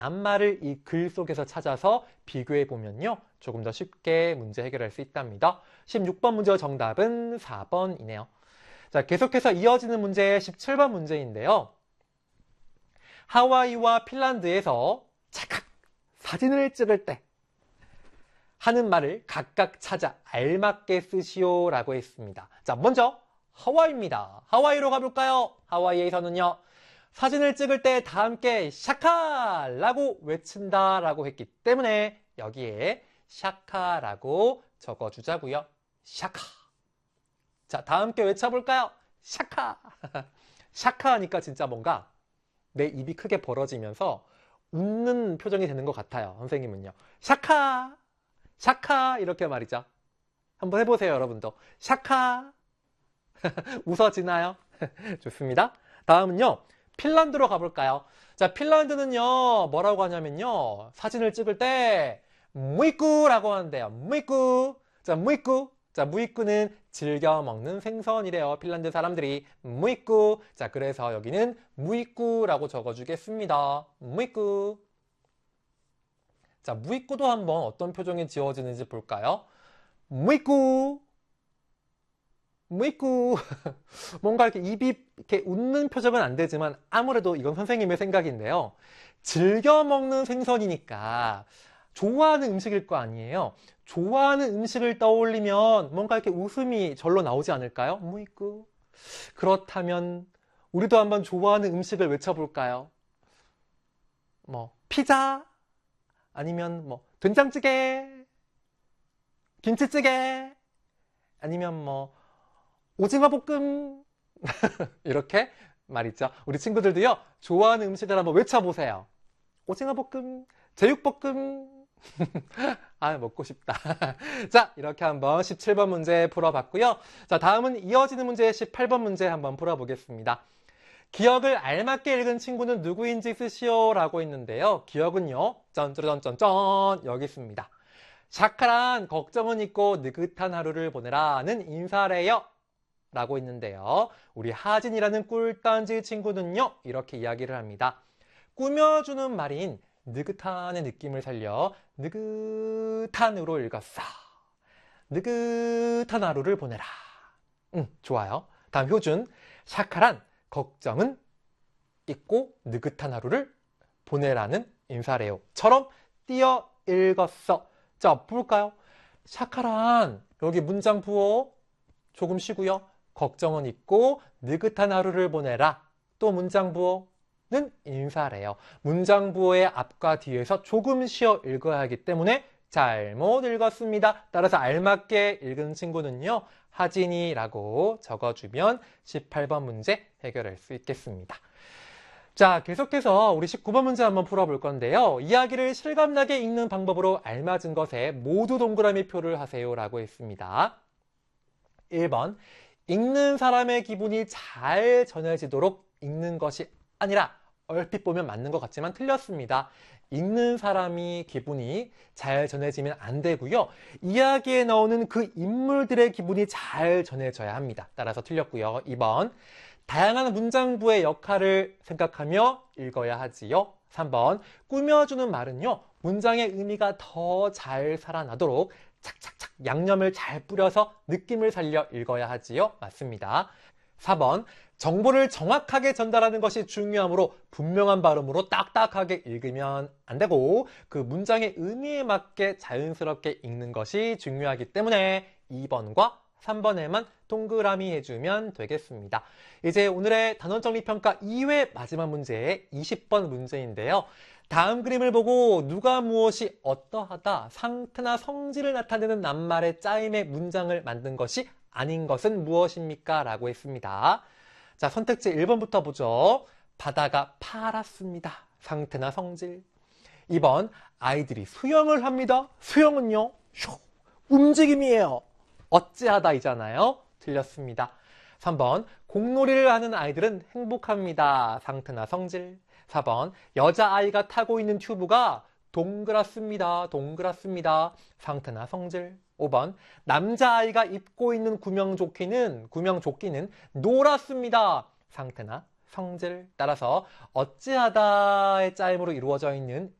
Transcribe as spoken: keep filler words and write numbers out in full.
낱말을 이 글 속에서 찾아서 비교해 보면요, 조금 더 쉽게 문제 해결할 수 있답니다. 십육 번 문제 정답은 사 번이네요. 자, 계속해서 이어지는 문제 십칠 번 문제인데요. 하와이와 핀란드에서 찰칵 사진을 찍을 때 하는 말을 각각 찾아 알맞게 쓰시오 라고 했습니다. 자, 먼저 하와이입니다. 하와이로 가볼까요? 하와이에서는요, 사진을 찍을 때 다 함께 샤카라고 외친다라고 했기 때문에 여기에 샤카라고 적어주자고요. 샤카. 자, 다 함께 외쳐볼까요? 샤카. 샤카 하니까 진짜 뭔가 내 입이 크게 벌어지면서 웃는 표정이 되는 것 같아요. 선생님은요. 샤카. 샤카 이렇게 말이죠. 한번 해보세요, 여러분도. 샤카. 웃어지나요? 좋습니다. 다음은요, 핀란드로 가볼까요? 자, 핀란드는요, 뭐라고 하냐면요, 사진을 찍을 때 무이꾸라고 하는데요. 무이꾸. 자, 무이꾸. 자, 무이꾸는 즐겨 먹는 생선이래요. 핀란드 사람들이. 무이꾸. 자, 그래서 여기는 무이꾸라고 적어주겠습니다. 무이꾸. 자, 무이꾸도 한번 어떤 표정이 지어지는지 볼까요? 무이꾸. 무이꾸. 뭔가 이렇게 입이 이렇게 웃는 표정은 안 되지만 아무래도 이건 선생님의 생각인데요. 즐겨 먹는 생선이니까 좋아하는 음식일 거 아니에요. 좋아하는 음식을 떠올리면 뭔가 이렇게 웃음이 절로 나오지 않을까요? 무이꾸. 그렇다면 우리도 한번 좋아하는 음식을 외쳐볼까요? 뭐 피자, 아니면 뭐 된장찌개, 김치찌개, 아니면 뭐 오징어 볶음. 이렇게 말이죠. 우리 친구들도요, 좋아하는 음식을 한번 외쳐보세요. 오징어 볶음, 제육볶음. 아, 먹고 싶다. 자, 이렇게 한번 십칠 번 문제 풀어봤고요. 자, 다음은 이어지는 문제 십팔 번 문제 한번 풀어보겠습니다. 기억을 알맞게 읽은 친구는 누구인지 쓰시오 라고 했는데요. 기억은요, 짠짜란짠짠 여기 있습니다. 샤카란 걱정은 있고 느긋한 하루를 보내라는 인사래요 라고 있는데요. 우리 하진이라는 꿀단지 친구는요, 이렇게 이야기를 합니다. 꾸며주는 말인 느긋한의 느낌을 살려 느긋한으로 읽었어. 느긋한 하루를 보내라. 음, 좋아요. 다음 효준. 샤카란 걱정은 있고 느긋한 하루를 보내라는 인사래요 처럼 띄어 읽었어. 자, 볼까요? 샤카란 여기 문장 부호 조금 쉬고요. 걱정은 있고 느긋한 하루를 보내라. 또 문장 부호는 인사래요. 문장 부호의 앞과 뒤에서 조금 쉬어 읽어야 하기 때문에 잘못 읽었습니다. 따라서 알맞게 읽은 친구는요, 하진이라고 적어주면 십팔 번 문제 해결할 수 있겠습니다. 자, 계속해서 우리 십구 번 문제 한번 풀어볼 건데요. 이야기를 실감나게 읽는 방법으로 알맞은 것에 모두 동그라미 표를 하세요 라고 했습니다. 일 번, 읽는 사람의 기분이 잘 전해지도록 읽는 것이 아니라, 얼핏 보면 맞는 것 같지만 틀렸습니다. 읽는 사람이 기분이 잘 전해지면 안 되고요. 이야기에 나오는 그 인물들의 기분이 잘 전해져야 합니다. 따라서 틀렸고요. 이 번, 다양한 문장부의 역할을 생각하며 읽어야 하지요. 삼 번, 꾸며주는 말은요, 문장의 의미가 더 잘 살아나도록 착착착 양념을 잘 뿌려서 느낌을 살려 읽어야 하지요. 맞습니다. 사 번, 정보를 정확하게 전달하는 것이 중요하므로 분명한 발음으로 딱딱하게 읽으면 안 되고 그 문장의 의미에 맞게 자연스럽게 읽는 것이 중요하기 때문에 이 번과 삼 번에만 동그라미 해주면 되겠습니다. 이제 오늘의 단원정리평가 이 회 마지막 문제 이십 번 문제인데요. 다음 그림을 보고 누가 무엇이 어떠하다, 상태나 성질을 나타내는 낱말의 짜임의 문장을 만든 것이 아닌 것은 무엇입니까? 라고 했습니다. 자, 선택지 일 번부터 보죠. 바다가 파랗습니다. 상태나 성질. 이 번, 아이들이 수영을 합니다. 수영은요, 쇼, 움직임이에요. 어찌하다이잖아요. 틀렸습니다. 삼 번, 공놀이를 하는 아이들은 행복합니다. 상태나 성질. 사 번, 여자아이가 타고 있는 튜브가 동그랗습니다. 동그랗습니다. 상태나 성질. 오 번, 남자아이가 입고 있는 구명조끼는, 구명조끼는 노랗습니다. 상태나 성질 따라서 어찌하다의 짜임으로 이루어져 있는